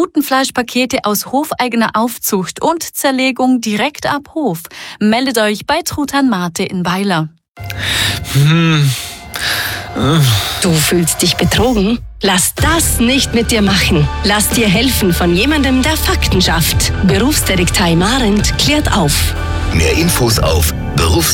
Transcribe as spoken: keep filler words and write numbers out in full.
Putenfleischpakete aus hofeigener Aufzucht und Zerlegung direkt ab Hof. Meldet euch bei Truthahn Mate in Weiler. Hm. Du fühlst dich betrogen? Lass das nicht mit dir machen. Lass dir helfen von jemandem, der Fakten schafft. Berufsdetektei Marent klärt auf. Mehr Infos auf Berufs